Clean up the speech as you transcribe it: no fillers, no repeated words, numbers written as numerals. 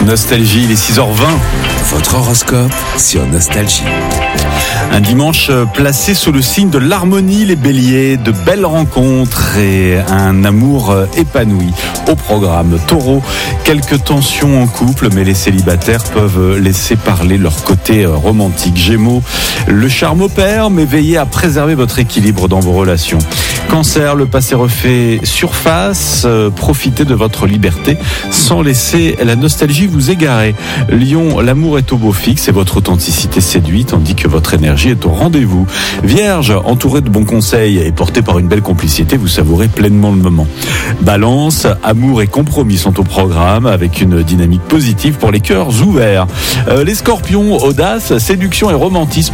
Nostalgie, il est 6h20. Votre horoscope sur Nostalgie. Un dimanche placé sous le signe de l'harmonie, les béliers, de belles rencontres et un amour épanoui. Au programme Taureau, quelques tensions en couple, mais les célibataires peuvent laisser parler leur côté romantique. Gémeaux, le charme opère, mais veillez à préserver votre équilibre dans vos relations. Cancer, le passé refait surface, profitez de votre liberté sans laisser la nostalgie vous égarer. Lion, l'amour est au beau fixe et votre authenticité séduit, tandis que votre énergie est au rendez-vous. Vierge, entouré de bons conseils et porté par une belle complicité, vous savourez pleinement le moment. Balance, amour et compromis sont au programme avec une dynamique positive pour les cœurs ouverts. Les scorpions, audace, séduction et romantisme